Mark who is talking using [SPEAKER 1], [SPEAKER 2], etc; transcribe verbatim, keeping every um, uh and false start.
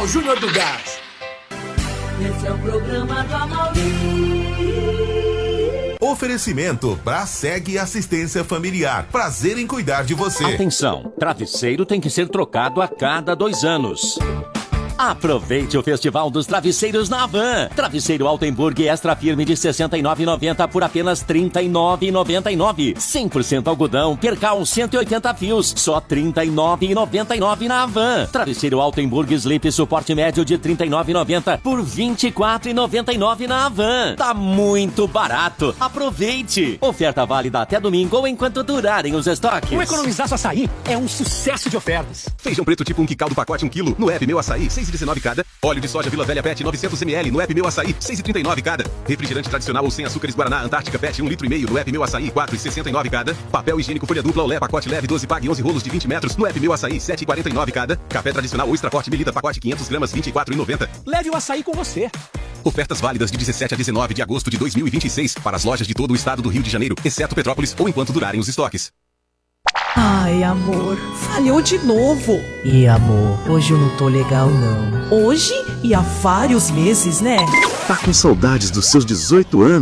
[SPEAKER 1] Igual Júnior do Gás.
[SPEAKER 2] Esse é o programa do Amaury.
[SPEAKER 3] Oferecimento Braseg Assistência Familiar. Prazer em cuidar de você.
[SPEAKER 4] Atenção, travesseiro tem que ser trocado a cada dois anos. Aproveite o Festival dos Travesseiros na Havan. Travesseiro Altenburg Extra Firme de sessenta e nove reais e noventa centavos por apenas trinta e nove reais e noventa e nove centavos. cem por cento algodão, percal cento e oitenta fios, só trinta e nove reais e noventa e nove centavos na Havan. Travesseiro Altenburg Sleep suporte médio de trinta e nove reais e noventa centavos por vinte e quatro reais e noventa e nove centavos na Havan. Tá muito barato. Aproveite. Oferta válida até domingo ou enquanto durarem os estoques.
[SPEAKER 5] O Economizaço Açaí é um sucesso de ofertas.
[SPEAKER 6] Feijão preto tipo um quicaldo pacote um quilo no app Meu Açaí, seis reais e dezenove cada. Óleo de soja Vila Velha Pet novecentos mililitros no app Meu Açaí, seis reais e trinta e nove cada. Refrigerante tradicional ou sem açúcares Guaraná Antártica Pet um litro e meio no app Meu Açaí, quatro reais e sessenta e nove cada. Papel higiênico folha dupla Olé pacote leve doze pague onze rolos de vinte metros no app Meu Açaí, sete reais e quarenta e nove cada. Café tradicional ou extra forte Melita pacote quinhentas gramas, vinte e quatro reais e noventa centavos.
[SPEAKER 5] Leve o açaí com você.
[SPEAKER 6] Ofertas válidas de dezessete a dezenove de agosto de dois mil e vinte e seis para as lojas de todo o estado do Rio de Janeiro, exceto Petrópolis, ou enquanto durarem os estoques.
[SPEAKER 7] Ai, amor, falhou de novo.
[SPEAKER 8] E amor, hoje eu não tô legal não.
[SPEAKER 7] Hoje e há vários meses, né?
[SPEAKER 9] Tá com saudades dos seus dezoito anos?